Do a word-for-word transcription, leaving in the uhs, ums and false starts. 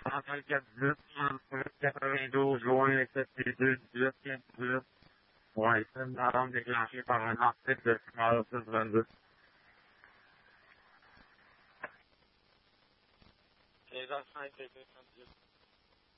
trente-quatre dix, quatre-vingt-douze, loin, les sept deux, dix-huit, quinze, ouais, c'est une alarme déclenchée par un article de fumeur six vingt-deux. quinze heures cinq,